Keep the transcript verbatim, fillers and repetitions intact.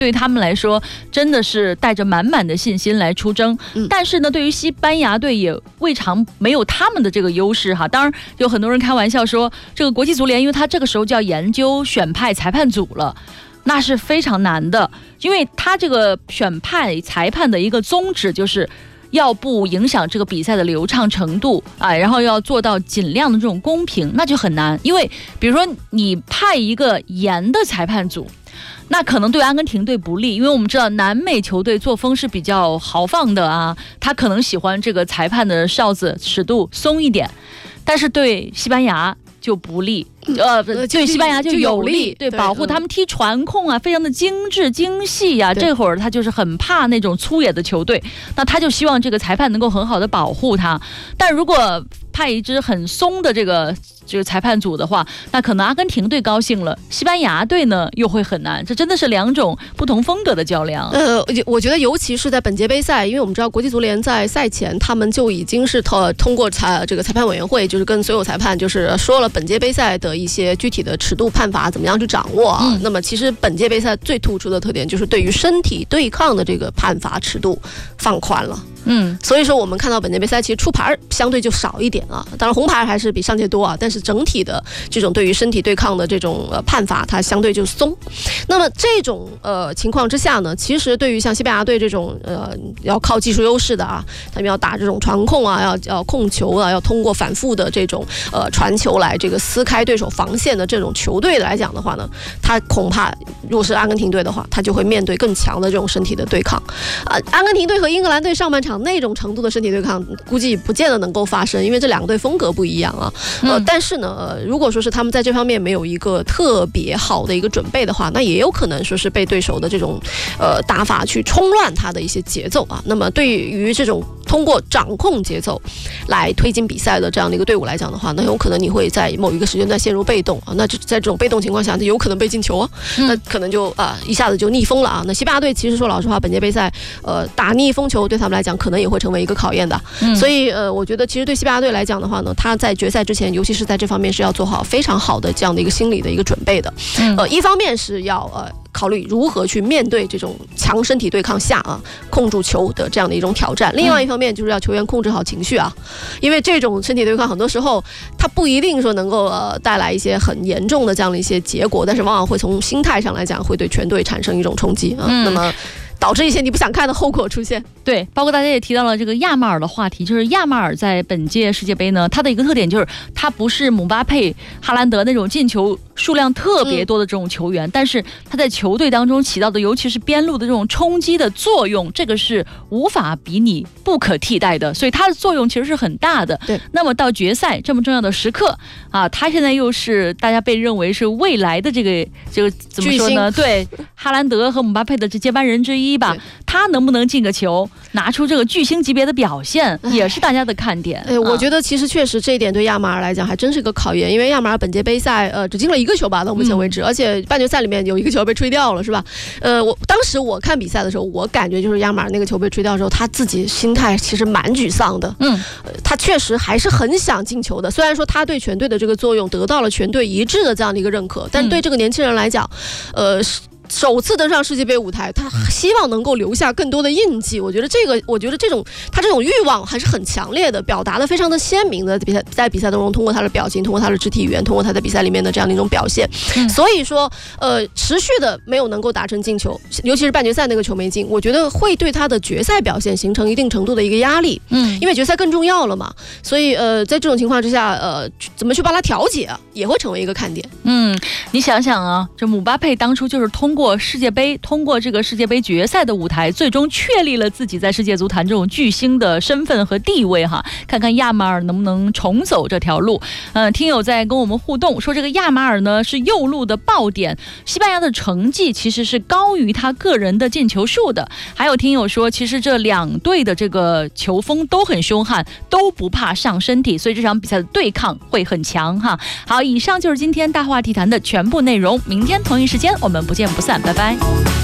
对于他们来说真的是带着满满的信心来出征、嗯、但是呢对于西班牙队也未尝没有他们的这个优势哈。当然有很多人开玩笑说，这个国际足联因为他这个时候就要研究选派裁判组了，那是非常难的，因为他这个选派裁判的一个宗旨就是要不影响这个比赛的流畅程度啊，然后要做到尽量的这种公平，那就很难。因为比如说你派一个严的裁判组，那可能对阿根廷队不利，因为我们知道南美球队作风是比较豪放的啊，他可能喜欢这个裁判的哨子尺度松一点，但是对西班牙就不利。呃，对西班牙就有利，对保护他们踢传控啊，非常的精致精细啊。这会儿他就是很怕那种粗野的球队，那他就希望这个裁判能够很好的保护他。但如果派一支很松的这个这个裁判组的话，那可能阿根廷队高兴了，西班牙队呢又会很难。这真的是两种不同风格的较量。 呃，我觉得尤其是在本届杯赛，因为我们知道国际足联在赛前他们就已经是通通过裁这个裁判委员会，就是跟所有裁判就是说了本届杯赛的一些具体的尺度判罚怎么样去掌握啊、嗯。那么其实本届杯赛最突出的特点就是对于身体对抗的这个判罚尺度放宽了。嗯，所以说我们看到本届杯赛其实出牌相对就少一点啊，当然红牌还是比上届多啊，但是整体的这种对于身体对抗的这种呃判罚它相对就松。那么这种呃情况之下呢，其实对于像西班牙队这种呃要靠技术优势的啊，他们要打这种传控啊，要要控球啊，要通过反复的这种呃传球来这个撕开对手防线的这种球队来讲的话呢，他恐怕如果是阿根廷队的话，他就会面对更强的这种身体的对抗啊、呃。阿根廷队和英格兰队上半场那种程度的身体对抗估计不见得能够发生，因为这两个队风格不一样啊。呃，但是呢、呃，如果说是他们在这方面没有一个特别好的一个准备的话，那也有可能说是被对手的这种呃打法去冲乱他的一些节奏啊。那么对于这种通过掌控节奏来推进比赛的这样的一个队伍来讲的话，那有可能你会在某一个时间段陷入被动啊。那就在这种被动情况下，就有可能被进球啊，那可能就啊、呃、一下子就逆风了啊。那西班牙队其实说老实话，本届杯赛呃打逆风球对他们来讲可能也会成为一个考验的。嗯、所以呃，我觉得其实对西班牙队来讲的话呢，他在决赛之前，尤其是在这方面是要做好非常好的这样的一个心理的一个准备的。嗯、呃，一方面是要呃。考虑如何去面对这种强身体对抗下啊控住球的这样的一种挑战，另外一方面就是要球员控制好情绪啊，因为这种身体对抗很多时候它不一定说能够呃带来一些很严重的这样的一些结果，但是往往会从心态上来讲会对全队产生一种冲击啊、嗯、那么导致一些你不想看的后果出现。 对，包括大家也提到了这个亚马尔的话题，就是亚马尔在本届世界杯呢，他的一个特点就是他不是姆巴佩、哈兰德那种进球数量特别多的这种球员、嗯、但是他在球队当中起到的尤其是边路的这种冲击的作用，这个是无法比拟不可替代的，所以他的作用其实是很大的。对，那么到决赛这么重要的时刻啊，他现在又是大家被认为是未来的这个这个怎么说呢？对，哈兰德和姆巴佩的这接班人之一吧，他能不能进个球，拿出这个巨星级别的表现，也是大家的看点。 哎，我觉得其实确实这一点对亚马尔来讲还真是个考验，因为亚马尔本届杯赛呃只进了一个球吧，到目前为止、嗯，而且半决赛里面有一个球被吹掉了，是吧？呃，我当时我看比赛的时候，我感觉就是亚马尔那个球被吹掉的时候，他自己心态其实蛮沮丧的。嗯、呃，他确实还是很想进球的，虽然说他对全队的这个作用得到了全队一致的这样的一个认可，但对这个年轻人来讲，呃。首次登上世界杯舞台，他希望能够留下更多的印记。我觉得这个，我觉得这种他这种欲望还是很强烈的，表达的非常的鲜明的。比赛在比赛当中，通过他的表情，通过他的肢体语言，通过他在比赛里面的这样的一种表现，嗯、所以说，呃，持续的没有能够达成进球，尤其是半决赛那个球没进，我觉得会对他的决赛表现形成一定程度的一个压力。嗯，因为决赛更重要了嘛，所以呃，在这种情况之下，呃，怎么去帮他调节，也会成为一个看点。 嗯，你想想啊，这姆巴佩当初就是通过。通过世界杯，通过这个世界杯决赛的舞台，最终确立了自己在世界足坛这种巨星的身份和地位哈。看看亚马尔能不能重走这条路。呃，听友在跟我们互动说，这个亚马尔呢是右路的爆点，西班牙的成绩其实是高于他个人的进球数的。还有听友说，其实这两队的这个球风都很凶悍，都不怕上身体，所以这场比赛的对抗会很强哈。好，以上就是今天大话题谈的全部内容，明天同一时间我们不见不散。拜拜。